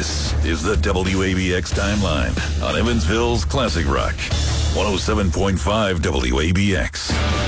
This is the WABX Timeline on Evansville's Classic Rock. 107.5 WABX.